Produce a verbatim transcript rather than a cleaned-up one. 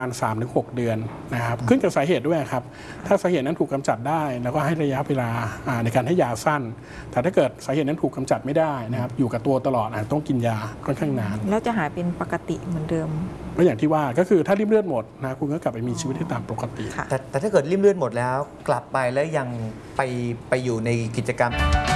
ประมาณ สามถึงหก เดือนนะครับขึ้นกับสาเหตุด้วยครับถ้าสาเหตุนั้นถูกกำจัดได้แล้วก็ให้ระยะเวลาในการให้ยาสั้นแต่ถ้าเกิดสาเหตุนั้นถูกกำจัดไม่ได้นะครับอยู่กับตัวตลอดต้องกินยาค่อนข้างนานแล้วจะหายเป็นปกติเหมือนเดิมก็อย่างที่ว่าก็คือถ้าริ่มเลือดหมดนะคุณก็กลับไปมีชีวิตที่ตามปกติแต่แต่ถ้าเกิดริ่มเลือดหมดแล้วกลับไปแล้วยังไปไปอยู่ในกิจกรรม